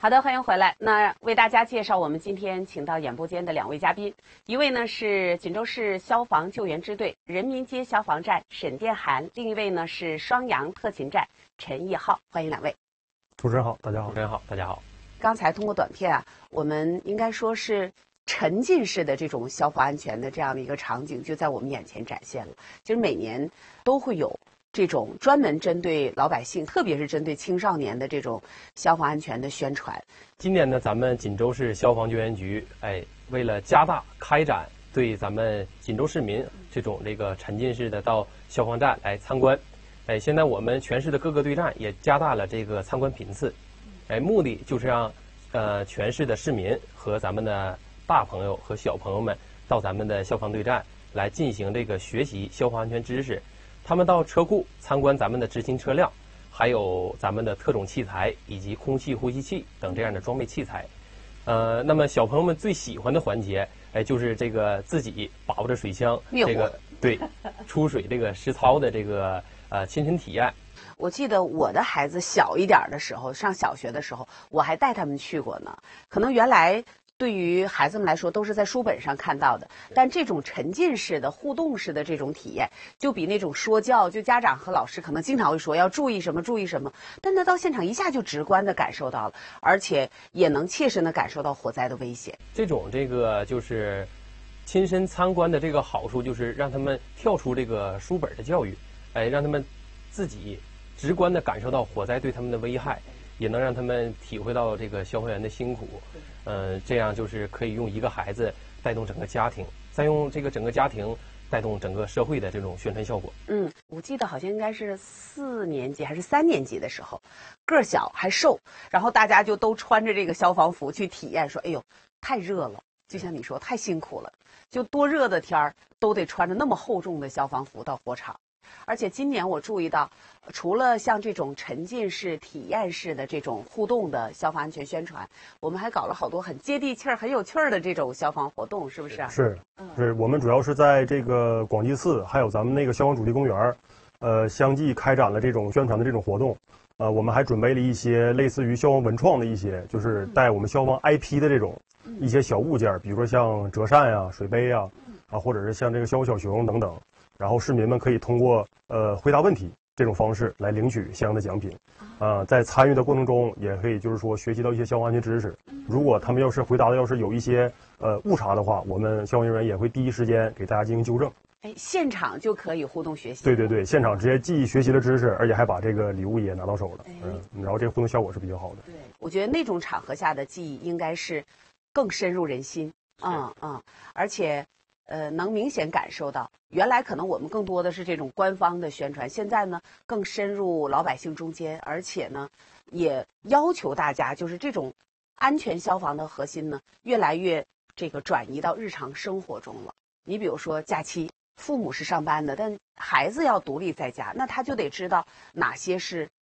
好的，欢迎回来。那为大家介绍我们今天请到演播间的2位嘉宾，一位呢是锦州市消防救援支队人民街消防站沈殿涵，另一位呢是双阳特勤站陈义浩。欢迎2位。 主持人好，大家好。 主持人好，大家好。 刚才通过短片啊，我们应该说是沉浸式的这种消防安全的这样的一个场景就在我们眼前展现了。其实每年都会有这种专门针对老百姓，特别是针对青少年的这种消防安全的宣传。 今年呢，咱们锦州市消防救援局，为了加大开展对咱们锦州市民这个沉浸式的到消防站来参观，现在我们全市的各个队站也加大了这个参观频次，目的就是让全市的市民和咱们的大朋友和小朋友们到咱们的消防队站来进行这个学习消防安全知识。他们到车库参观咱们的执勤车辆，还有咱们的特种器材以及空气呼吸器等这样的装备器材。那么小朋友们最喜欢的环节，就是这个自己把握着水枪，对出水这个实操的这个亲身体验。 我记得我的孩子小一点的时候，上小学的时候，我还带他们去过呢。可能原来对于孩子们来说都是在书本上看到的，但这种沉浸式的互动式的这种体验，就比那种说教，就家长和老师可能经常会说要注意什么注意什么，但他到现场一下就直观的感受到了，而且也能切身的感受到火灾的危险。 这个就是亲身参观的这个好处，就是让他们跳出这个书本的教育，让他们自己直观的感受到火灾对他们的危害，也能让他们体会到这个消防员的辛苦。这样就是可以用一个孩子带动整个家庭，再用这个整个家庭带动整个社会的这种宣传效果。 我记得好像应该是4年级还是3年级的时候，个儿小还瘦，然后大家就都穿着这个消防服去体验，说哎呦太热了，就像你说太辛苦了，就多热的天儿都得穿着那么厚重的消防服到火场。而且今年我注意到，除了像这种沉浸式、体验式的这种互动的消防安全宣传，我们还搞了好多很接地气儿、很有趣儿的这种消防活动，是不是啊？ 是，我们主要是在这个广济寺，还有咱们那个消防主题公园，相继开展了这种宣传的这种活动。我们还准备了一些类似于消防文创的一些，就是带我们消防 IP 的这种一些小物件，比如说像折扇呀、水杯呀，或者是像这个消防小熊等等。然后市民们可以通过回答问题这种方式来领取相应的奖品，在参与的过程中也可以就是说学习到一些消防安全知识。如果他们要是回答的要是有一些误差的话，我们消防人员也会第一时间给大家进行纠正。 现场就可以互动学习。 对，现场直接既学习了知识，而且还把这个礼物也拿到手了。然后这个互动效果是比较好的。 对，我觉得那种场合下的记忆应该是更深入人心。而且能明显感受到，原来可能我们更多的是这种官方的宣传，现在呢更深入老百姓中间，而且呢也要求大家就是这种安全消防的核心呢越来越这个转移到日常生活中了。你比如说假期，父母是上班的，但孩子要独立在家，那他就得知道哪些是